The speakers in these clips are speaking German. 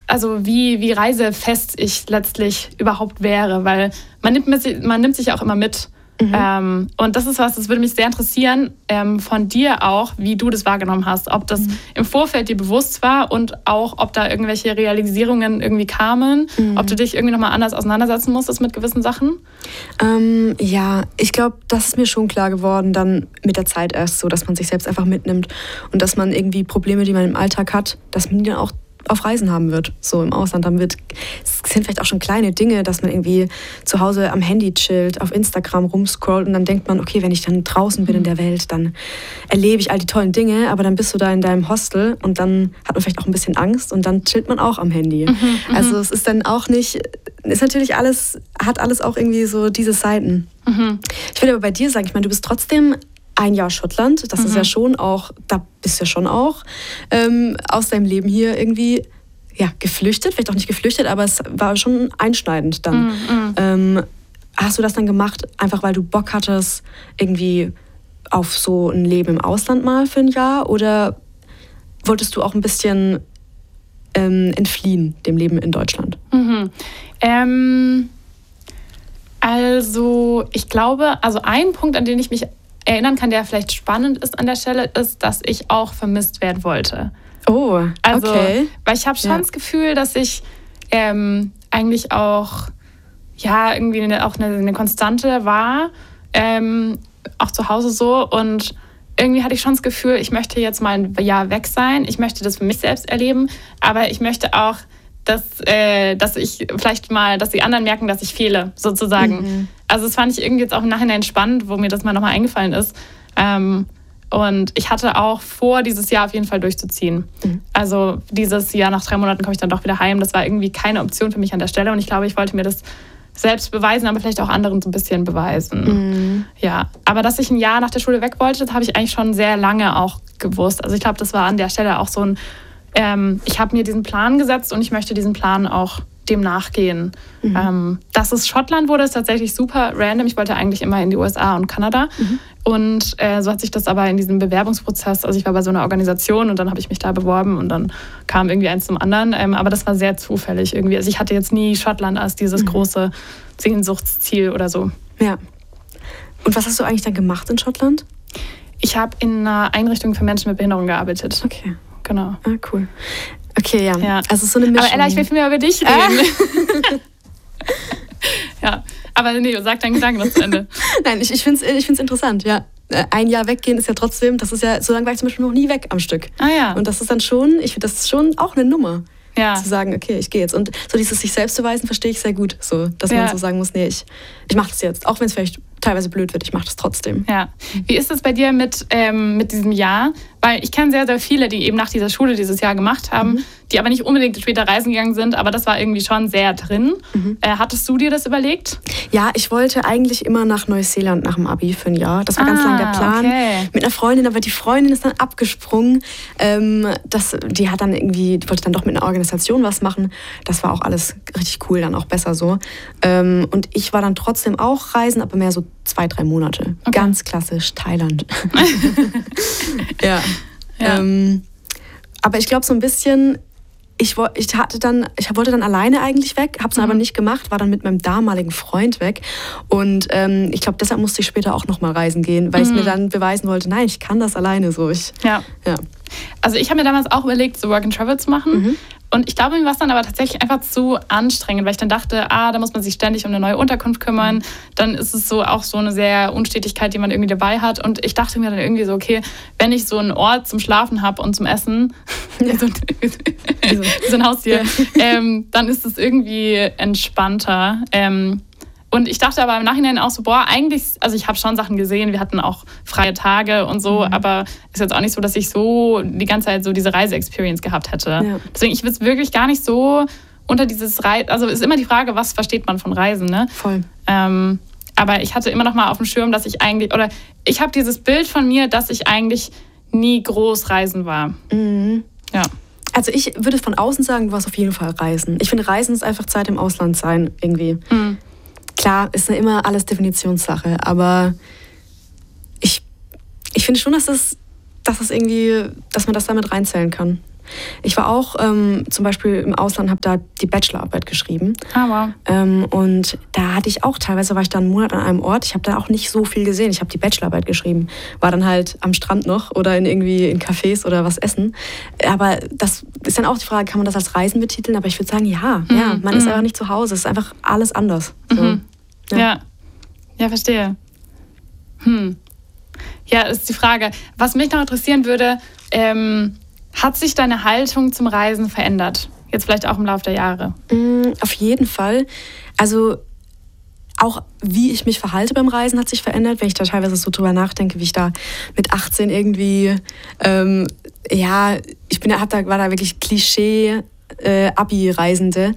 wie reisefest ich letztlich überhaupt wäre, weil man nimmt sich auch immer mit. Und das ist das würde mich sehr interessieren, von dir auch, wie du das wahrgenommen hast. Ob das im Vorfeld dir bewusst war und auch, ob da irgendwelche Realisierungen irgendwie kamen, ob du dich irgendwie nochmal anders auseinandersetzen musstest mit gewissen Sachen? Ja, ich glaube, das ist mir schon klar geworden, dann mit der Zeit erst so, dass man sich selbst einfach mitnimmt und dass man irgendwie Probleme, die man im Alltag hat, dass man die dann auch auf Reisen haben wird, so im Ausland. Es sind vielleicht auch schon kleine Dinge, dass man irgendwie zu Hause am Handy chillt, auf Instagram rumscrollt und dann denkt man, okay, wenn ich dann draußen bin in der Welt, dann erlebe ich all die tollen Dinge, aber dann bist du da in deinem Hostel und dann hat man vielleicht auch ein bisschen Angst und dann chillt man auch am Handy. Also es ist dann auch nicht, ist natürlich alles, hat alles auch irgendwie so diese Seiten. Ich will aber bei dir sagen, ich meine, du bist trotzdem ein Jahr Schottland, das ist ja schon auch, da bist du ja schon auch aus deinem Leben hier irgendwie geflüchtet, vielleicht auch nicht geflüchtet, aber es war schon einschneidend dann. Hast du das dann gemacht, einfach weil du Bock hattest, irgendwie auf so ein Leben im Ausland mal für ein Jahr, oder wolltest du auch ein bisschen entfliehen dem Leben in Deutschland? Also ich glaube, ein Punkt, an den ich mich erinnern kann, der vielleicht spannend ist an der Stelle, ist, dass ich auch vermisst werden wollte. Oh, okay. Weil ich habe schon das Gefühl, dass ich eigentlich auch irgendwie auch eine Konstante war, auch zu Hause so, und irgendwie hatte ich schon das Gefühl, ich möchte jetzt mal ein Jahr weg sein, ich möchte das für mich selbst erleben, aber ich möchte auch, dass die anderen merken, dass ich fehle, sozusagen. Also das fand ich irgendwie jetzt auch im Nachhinein spannend, wo mir das mal nochmal eingefallen ist. Und ich hatte auch vor, dieses Jahr auf jeden Fall durchzuziehen. Also dieses Jahr, nach 3 Monaten komme ich dann doch wieder heim. Das war irgendwie keine Option für mich an der Stelle. Und ich glaube, ich wollte mir das selbst beweisen, aber vielleicht auch anderen so ein bisschen beweisen. Ja, aber dass ich ein Jahr nach der Schule weg wollte, das habe ich eigentlich schon sehr lange auch gewusst. Also ich glaube, das war an der Stelle auch so ich habe mir diesen Plan gesetzt und ich möchte diesen Plan auch dem nachgehen. Dass es Schottland wurde, ist tatsächlich super random. Ich wollte eigentlich immer in die USA und Kanada. Und so hat sich das aber in diesem Bewerbungsprozess, also ich war bei so einer Organisation und dann habe ich mich da beworben und dann kam irgendwie eins zum anderen. Aber das war sehr zufällig irgendwie. Also ich hatte jetzt nie Schottland als dieses große Sehnsuchtsziel oder so. Ja. Und was hast du eigentlich dann gemacht in Schottland? Ich habe in einer Einrichtung für Menschen mit Behinderung gearbeitet. Okay. Genau. Ah, cool. Okay, ja. Also so eine Mischung. Aber Ella, ich will viel mehr über dich reden. Ja, aber nee, sag deinen Gedanken noch zu Ende. Nein, ich find's interessant, ja. Ein Jahr weggehen ist ja trotzdem, das ist ja, so lange war ich zum Beispiel noch nie weg am Stück. Ah ja. Und das ist dann schon, ich finde, das ist schon auch eine Nummer. Ja. Zu sagen, okay, ich gehe jetzt. Und so dieses sich selbst beweisen, verstehe ich sehr gut. So, dass man so sagen muss, nee, ich mache das jetzt. Auch wenn es vielleicht teilweise blöd wird, ich mache das trotzdem. Ja. Wie ist es bei dir mit diesem Jahr? Weil ich kenne sehr, sehr viele, die eben nach dieser Schule dieses Jahr gemacht haben, die aber nicht unbedingt später reisen gegangen sind, aber das war irgendwie schon sehr drin. Hattest du dir das überlegt? Ja, ich wollte eigentlich immer nach Neuseeland nach dem Abi für ein Jahr. Das war ganz lang der Plan. Okay. Mit einer Freundin, aber die Freundin ist dann abgesprungen. Die wollte dann doch mit einer Organisation was machen. Das war auch alles richtig cool, dann auch besser so. Und ich war dann trotzdem auch reisen, aber mehr so 2-3 Monate. Okay. Ganz klassisch Thailand. Ja. Aber ich glaube so ein bisschen, ich wollte dann alleine eigentlich weg, habe es aber nicht gemacht, war dann mit meinem damaligen Freund weg. Und ich glaube, deshalb musste ich später auch nochmal reisen gehen, weil ich mir dann beweisen wollte, nein, ich kann das alleine so. Ja. Also ich habe mir damals auch überlegt, so Work and Travel zu machen. Und ich glaube, mir war es dann aber tatsächlich einfach zu anstrengend, weil ich dann dachte, da muss man sich ständig um eine neue Unterkunft kümmern. Dann ist es so auch so eine sehr Unstetigkeit, die man irgendwie dabei hat. Und ich dachte mir dann irgendwie so, okay, wenn ich so einen Ort zum Schlafen habe und zum Essen, so ein Haustier, dann ist es irgendwie entspannter. Und ich dachte aber im Nachhinein auch so, eigentlich, also ich habe schon Sachen gesehen, wir hatten auch freie Tage und so, aber ist jetzt auch nicht so, dass ich so die ganze Zeit so diese Reise-Experience gehabt hätte. Ja. Deswegen, ich will es wirklich gar nicht so unter dieses also ist immer die Frage, was versteht man von Reisen, ne? Voll. Aber ich hatte immer noch mal auf dem Schirm, dass ich ich habe dieses Bild von mir, dass ich eigentlich nie groß reisen war. Ja. Also ich würde von außen sagen, du warst auf jeden Fall reisen. Ich finde, Reisen ist einfach Zeit im Ausland sein, irgendwie. Klar, ist ja immer alles Definitionssache, aber ich finde schon, dass man das damit reinzählen kann. Ich war auch zum Beispiel im Ausland, habe da die Bachelorarbeit geschrieben. Aber. Und da hatte ich auch, teilweise war ich da einen Monat an einem Ort, ich habe da auch nicht so viel gesehen. Ich habe die Bachelorarbeit geschrieben, war dann halt am Strand noch oder irgendwie in Cafés oder was essen. Aber das ist dann auch die Frage, kann man das als Reisen betiteln? Aber ich würde sagen, ja, man ist einfach nicht zu Hause, es ist einfach alles anders. So. Ja, verstehe. Ja, ist die Frage. Was mich noch interessieren würde, hat sich deine Haltung zum Reisen verändert? Jetzt vielleicht auch im Laufe der Jahre? Auf jeden Fall. Also auch wie ich mich verhalte beim Reisen hat sich verändert, wenn ich da teilweise so drüber nachdenke, wie ich da mit 18 irgendwie, war da wirklich Klischee Abi-Reisende,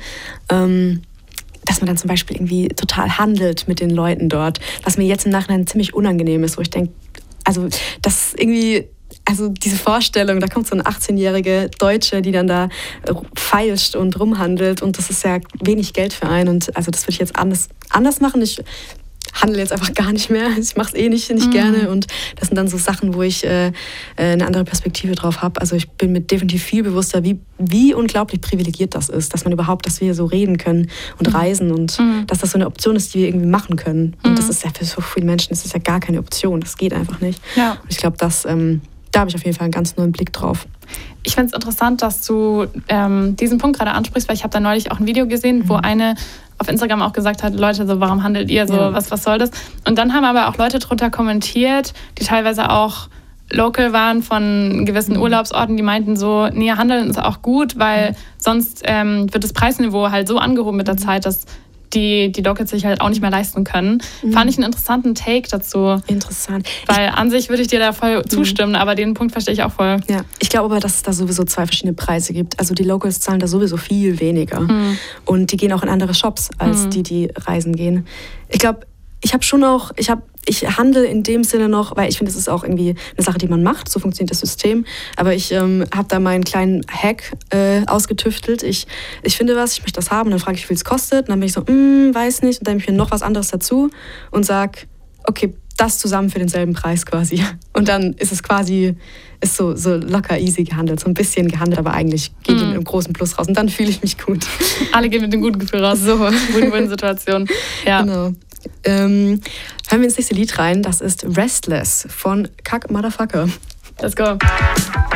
dass man dann zum Beispiel irgendwie total handelt mit den Leuten dort, was mir jetzt im Nachhinein ziemlich unangenehm ist, wo ich denke, also das irgendwie, also diese Vorstellung, da kommt so eine 18-jährige Deutsche, die dann da feilscht und rumhandelt und das ist ja wenig Geld für einen und also das würde ich jetzt anders machen. Ich handle jetzt einfach gar nicht mehr, ich mache es nicht gerne und das sind dann so Sachen, wo ich eine andere Perspektive drauf habe. Also ich bin mir definitiv viel bewusster, wie unglaublich privilegiert das ist, dass wir so reden können und reisen und dass das so eine Option ist, die wir irgendwie machen können. Und das ist ja für so viele Menschen, das ist ja gar keine Option, das geht einfach nicht. Ja. Und ich glaube, da habe ich auf jeden Fall einen ganz neuen Blick drauf. Ich finde es interessant, dass du diesen Punkt gerade ansprichst, weil ich habe da neulich auch ein Video gesehen, wo eine auf Instagram auch gesagt hat, Leute, so warum handelt ihr so, was soll das? Und dann haben aber auch Leute drunter kommentiert, die teilweise auch local waren von gewissen Urlaubsorten, die meinten so, nee, handeln ist auch gut, weil sonst wird das Preisniveau halt so angehoben mit der Zeit, dass die Locals sich halt auch nicht mehr leisten können. Fand ich einen interessanten Take dazu. Interessant. Weil an sich würde ich dir da voll zustimmen, aber den Punkt verstehe ich auch voll. Ja, ich glaube aber, dass es da sowieso 2 verschiedene Preise gibt. Also die Locals zahlen da sowieso viel weniger. Und die gehen auch in andere Shops, als die reisen gehen. Ich glaube, ich handle in dem Sinne noch, weil ich finde, es ist auch irgendwie eine Sache, die man macht, so funktioniert das System, aber ich habe da meinen kleinen Hack ausgetüftelt. Ich finde was, ich möchte das haben, dann frage ich, wie viel es kostet, und dann bin ich so, weiß nicht, und dann nehme ich mir noch was anderes dazu und sage, okay, das zusammen für denselben Preis quasi. Und dann ist es quasi, ist so locker easy gehandelt, so ein bisschen gehandelt, aber eigentlich geht die mit einem großen Plus raus und dann fühle ich mich gut. Alle gehen mit einem guten Gefühl raus. So. Win-Win-Situation. Ja. Genau. Hören wir ins nächste Lied rein. Das ist Restless von Kack Motherfucker. Let's go.